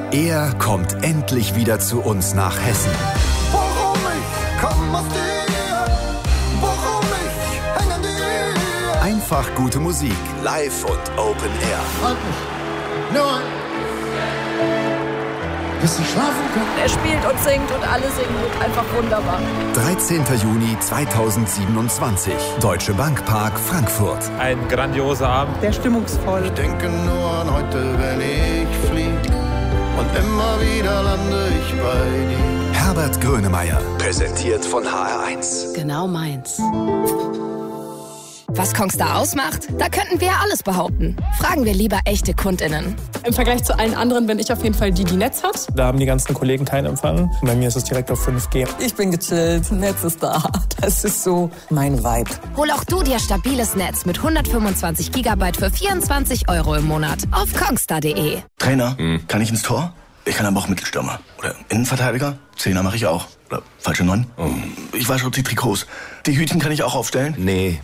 Er kommt endlich wieder zu uns nach Hessen. Warum ich komm aus dir, warum ich häng an dir. Einfach gute Musik, live und Open Air. Halt mich, nur bis ich schlafen kann. Er spielt und singt und alle singen mit. Einfach wunderbar. 13. Juni 2027. Deutsche Bank Park, Frankfurt. Ein grandioser Abend. Sehr stimmungsvoll. Ich denke nur an heute, wenn ich flieg. Und immer wieder lande ich bei dir. Herbert Grönemeyer. Präsentiert von HR1. Genau meins. Was Kongstar ausmacht? Da könnten wir alles behaupten. Fragen wir lieber echte KundInnen. Im Vergleich zu allen anderen bin ich auf jeden Fall die Netz hat. Da haben die ganzen Kollegen keinen Empfang. Bei mir ist es direkt auf 5G. Ich bin gechillt, Netz ist da. Das ist so mein Vibe. Hol auch du dir stabiles Netz mit 125 GB für 24 € im Monat auf kongstar.de. Trainer, kann ich ins Tor? Ich kann aber auch Mittelstürmer. Oder Innenverteidiger? Zehner mache ich auch. Oder falsche 9. Ich wasche die Trikots. Die Hütchen kann ich auch aufstellen? Nee.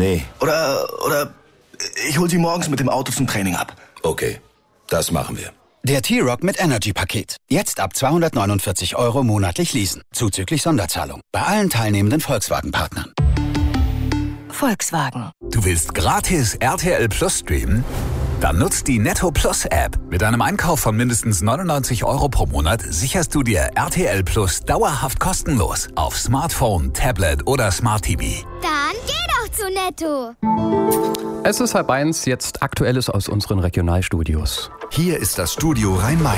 Oder ich hol sie morgens mit dem Auto zum Training ab. Okay, das machen wir. Der T-Rock mit Energy-Paket. Jetzt ab 249 € monatlich leasen. Zuzüglich Sonderzahlung. Bei allen teilnehmenden Volkswagen-Partnern. Volkswagen. Du willst gratis RTL Plus streamen? Dann nutzt die Netto Plus App. Mit einem Einkauf von mindestens 99 € pro Monat sicherst du dir RTL Plus dauerhaft kostenlos auf Smartphone, Tablet oder Smart TV. Dann geh doch zu Netto. Es ist 12:30, jetzt Aktuelles aus unseren Regionalstudios. Hier ist das Studio Rhein-Main.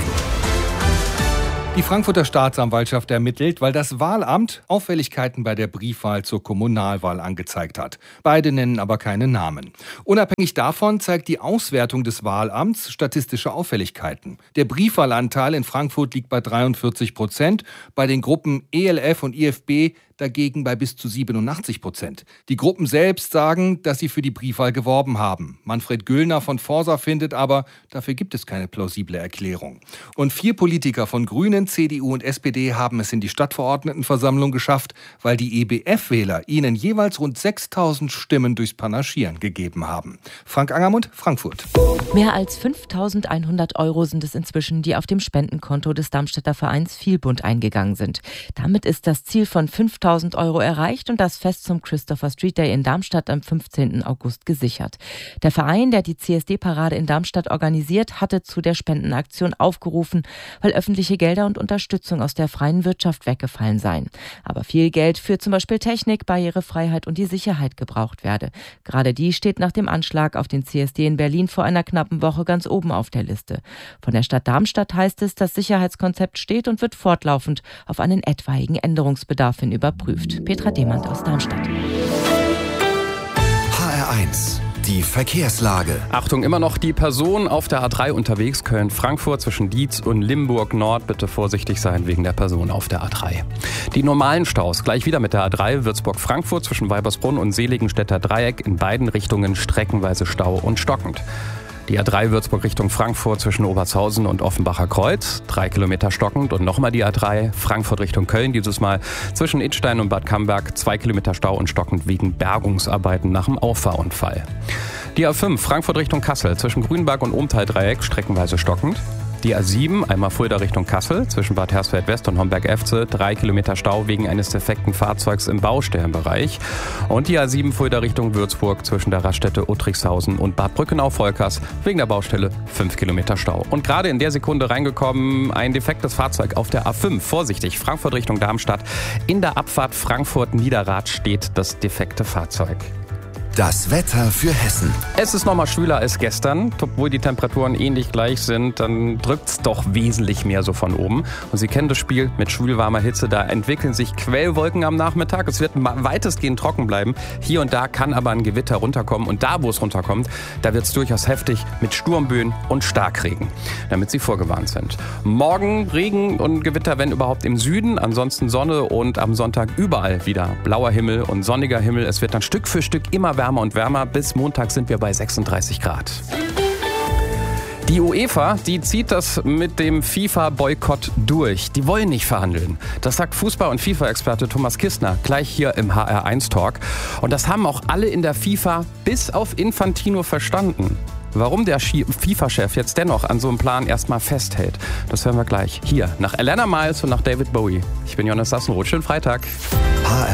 Die Frankfurter Staatsanwaltschaft ermittelt, weil das Wahlamt Auffälligkeiten bei der Briefwahl zur Kommunalwahl angezeigt hat. Beide nennen aber keine Namen. Unabhängig davon zeigt die Auswertung des Wahlamts statistische Auffälligkeiten. Der Briefwahlanteil in Frankfurt liegt bei 43%, bei den Gruppen ELF und IFB dagegen bei bis zu 87%. Die Gruppen selbst sagen, dass sie für die Briefwahl geworben haben. Manfred Güllner von Forsa findet aber, dafür gibt es keine plausible Erklärung. Und 4 Politiker von Grünen, CDU und SPD haben es in die Stadtverordnetenversammlung geschafft, weil die EBF-Wähler ihnen jeweils rund 6.000 Stimmen durchs Panaschieren gegeben haben. Frank Angermund, Frankfurt. Mehr als 5.100 € sind es inzwischen, die auf dem Spendenkonto des Darmstädter Vereins Vielbund eingegangen sind. Damit ist das Ziel von 5.000 € erreicht und das Fest zum Christopher Street Day in Darmstadt am 15. August gesichert. Der Verein, der die CSD-Parade in Darmstadt organisiert, hatte zu der Spendenaktion aufgerufen, weil öffentliche Gelder und Unterstützung aus der freien Wirtschaft weggefallen seien. Aber viel Geld für zum Beispiel Technik, Barrierefreiheit und die Sicherheit gebraucht werde. Gerade die steht nach dem Anschlag auf den CSD in Berlin vor einer knappen Woche ganz oben auf der Liste. Von der Stadt Darmstadt heißt es, das Sicherheitskonzept steht und wird fortlaufend auf einen etwaigen Änderungsbedarf hin überprüft. Petra Demand aus Darmstadt. HR1, die Verkehrslage. Achtung, immer noch die Person auf der A3 unterwegs, Köln-Frankfurt zwischen Dietz und Limburg-Nord. Bitte vorsichtig sein wegen der Person auf der A3. Die normalen Staus gleich wieder mit der A3 Würzburg-Frankfurt zwischen Weibersbrunn und Seligenstädter Dreieck in beiden Richtungen streckenweise Stau und stockend. Die A3 Würzburg Richtung Frankfurt zwischen Obertshausen und Offenbacher Kreuz, 3 Kilometer stockend. Und nochmal die A3 Frankfurt Richtung Köln, dieses Mal zwischen Idstein und Bad Camberg, 2 Kilometer Stau und stockend wegen Bergungsarbeiten nach dem Auffahrunfall. Die A5 Frankfurt Richtung Kassel zwischen Grünberg und Ohmtal-Dreieck streckenweise stockend. Die A7 einmal Fulda Richtung Kassel zwischen Bad Hersfeld West und Homberg-Efze, 3 Kilometer Stau wegen eines defekten Fahrzeugs im Baustellenbereich. Und die A7 Fulda Richtung Würzburg zwischen der Raststätte Uttrichshausen und Bad Brückenau-Volkers wegen der Baustelle 5 Kilometer Stau. Und gerade in der Sekunde reingekommen ein defektes Fahrzeug auf der A5. Vorsichtig, Frankfurt Richtung Darmstadt. In der Abfahrt Frankfurt-Niederrad steht das defekte Fahrzeug. Das Wetter für Hessen. Es ist noch mal schwüler als gestern. Obwohl die Temperaturen ähnlich gleich sind, dann drückt es doch wesentlich mehr so von oben. Und Sie kennen das Spiel mit schwülwarmer Hitze. Da entwickeln sich Quellwolken am Nachmittag. Es wird weitestgehend trocken bleiben. Hier und da kann aber ein Gewitter runterkommen. Und da, wo es runterkommt, da wird es durchaus heftig mit Sturmböen und Starkregen, damit Sie vorgewarnt sind. Morgen Regen und Gewitter, wenn überhaupt im Süden. Ansonsten Sonne und am Sonntag überall wieder blauer Himmel und sonniger Himmel. Es wird dann Stück für Stück immer wärmer und wärmer. Bis Montag sind wir bei 36 Grad. Die UEFA, die zieht das mit dem FIFA-Boykott durch. Die wollen nicht verhandeln. Das sagt Fußball- und FIFA-Experte Thomas Kistner gleich hier im HR1-Talk. Und das haben auch alle in der FIFA bis auf Infantino verstanden. Warum der FIFA-Chef jetzt dennoch an so einem Plan erstmal festhält, das hören wir gleich. Hier, nach Alana Miles und nach David Bowie. Ich bin Jonas Sassenroth. Schönen Freitag.